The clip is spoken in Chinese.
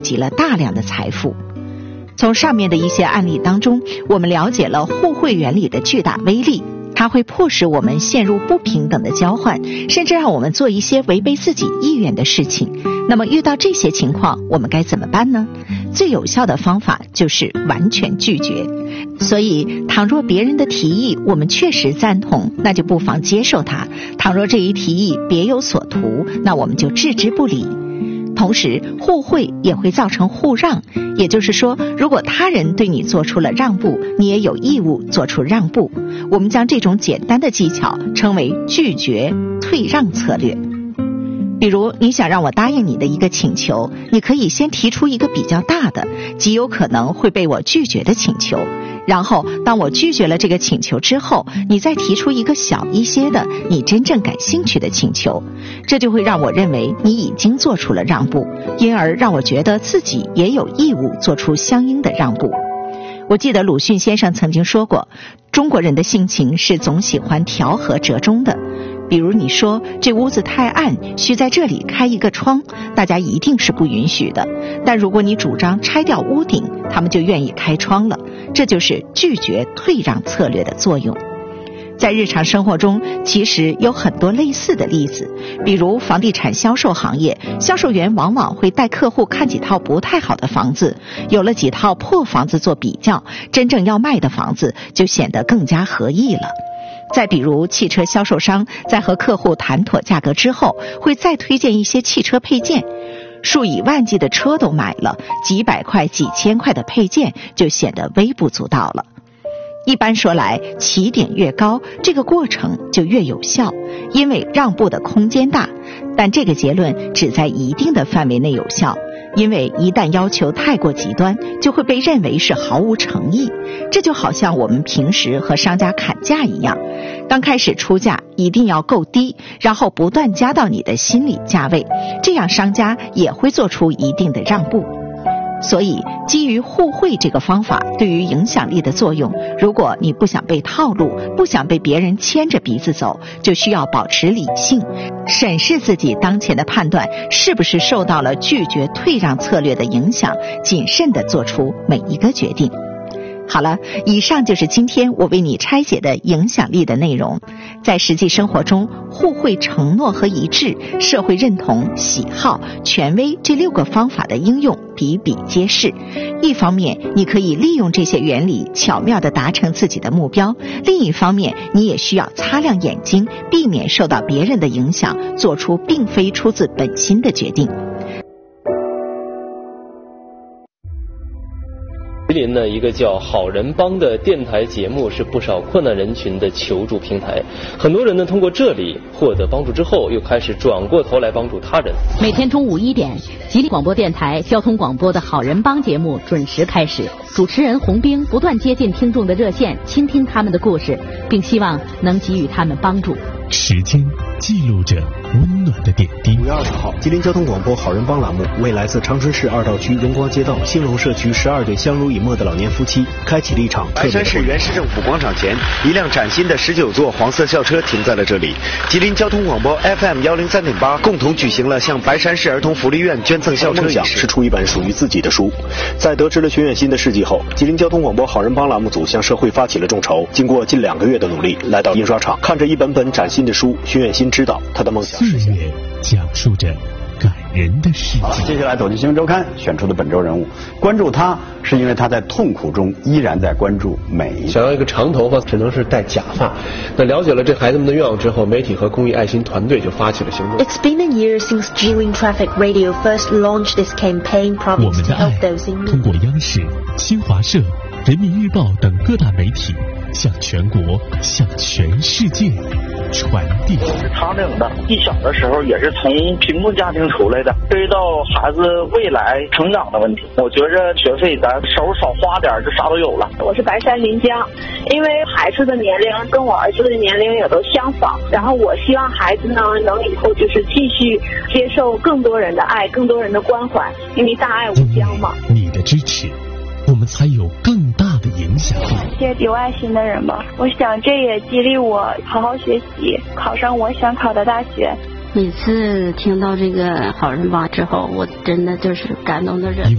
集了大量的财富。从上面的一些案例当中，我们了解了互惠原理的巨大威力，它会迫使我们陷入不平等的交换，甚至让我们做一些违背自己意愿的事情。那么遇到这些情况，我们该怎么办呢？最有效的方法就是完全拒绝。所以倘若别人的提议我们确实赞同，那就不妨接受它；倘若这一提议别有所图，那我们就置之不理。同时互惠也会造成互让，也就是说，如果他人对你做出了让步，你也有义务做出让步。我们将这种简单的技巧称为拒绝退让策略。比如你想让我答应你的一个请求，你可以先提出一个比较大的，极有可能会被我拒绝的请求，然后当我拒绝了这个请求之后，你再提出一个小一些的你真正感兴趣的请求，这就会让我认为你已经做出了让步，因而让我觉得自己也有义务做出相应的让步。我记得鲁迅先生曾经说过，中国人的性情是总喜欢调和折中的。比如你说这屋子太暗，需在这里开一个窗，大家一定是不允许的。但如果你主张拆掉屋顶，他们就愿意开窗了。这就是拒绝退让策略的作用。在日常生活中，其实有很多类似的例子，比如房地产销售行业，销售员往往会带客户看几套不太好的房子，有了几套破房子做比较，真正要卖的房子就显得更加合意了。再比如汽车销售商在和客户谈妥价格之后，会再推荐一些汽车配件，数以万计的车都买了，几百块几千块的配件就显得微不足道了。一般说来，起点越高，这个过程就越有效，因为让步的空间大。但这个结论只在一定的范围内有效，因为一旦要求太过极端，就会被认为是毫无诚意。这就好像我们平时和商家砍价一样，刚开始出价一定要够低，然后不断加到你的心理价位，这样商家也会做出一定的让步。所以基于互惠这个方法对于影响力的作用，如果你不想被套路，不想被别人牵着鼻子走，就需要保持理性，审视自己当前的判断是不是受到了拒绝退让策略的影响，谨慎地做出每一个决定。好了，以上就是今天我为你拆解的影响力的内容。在实际生活中，互惠承诺和一致、社会认同、喜好、权威这6个方法的应用比比皆是。一方面，你可以利用这些原理巧妙地达成自己的目标；另一方面，你也需要擦亮眼睛，避免受到别人的影响，做出并非出自本心的决定。 吉林呢，一个叫好人帮的电台节目是不少困难人群的求助平台，很多人呢通过这里获得帮助之后，又开始转过头来帮助他人。 每天中午1点，吉林广播电台交通广播的好人帮节目准时开始，主持人洪兵不断接近听众的热线，倾听他们的故事，并希望能给予他们帮助。 时间记录着温暖的点滴。 5月20号，吉林交通广播好人帮栏目为来自长春市2道区荣光街道兴隆社区12对相濡以沫的老年夫妻开启了一场特别的。 白山市原市政府广场前，一辆崭新的19座黄色校车停在了这里。吉林交通广播 FM 103.8共同举行了向白山市儿童福利院捐赠校车仪式， 是出一本属于自己的书。在得知了徐远新的事迹后，吉林交通广播好人帮栏目组向社会发起了众筹。经过近2个月的努力，来到印刷厂，看着一本本崭新的书，徐远新知道他的梦想实现。 讲述着感人的事迹。 接下来走进新闻周刊选出的本周人物，关注他是因为他在痛苦中依然在关注美。 想要一个长头发，只能是戴假发。那了解了这孩子们的愿望之后，媒体和公益爱心团队就发起了行动。 It's been a year since Jilin Traffic Radio first launched this campaign promising 我们的 to help 爱 those in need. 通过央视、新华社、人民日报等各大媒体向全国、向全世界传递。 长岭的，一小的时候也是从贫困家庭出来的，对到孩子未来成长的问题，我觉着学费咱手少花点就啥都有了。 我是白山临江，因为孩子的年龄跟我儿子的年龄也都相仿，然后我希望孩子呢能以后就是继续接受更多人的爱，更多人的关怀，因为大爱无疆嘛。 你的支持，我们才有更大的影响力。 些有爱心的人吧，我想这也激励我好好学习，考上我想考的大学。 每次听到这个好人帮之后，我真的就是感动的人。